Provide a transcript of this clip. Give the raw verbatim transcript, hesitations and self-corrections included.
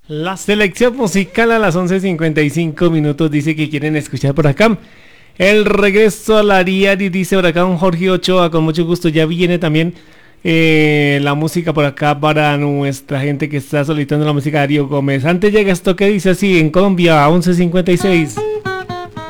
La selección musical a las once cincuenta y cinco minutos dice que quieren escuchar por acá el regreso a la Ariari, dice por acá un Jorge Ochoa, con mucho gusto. Ya viene también eh, la música por acá para nuestra gente que está solicitando la música de Darío Gómez. Antes llega esto que dice así en Colombia, once cincuenta y seis.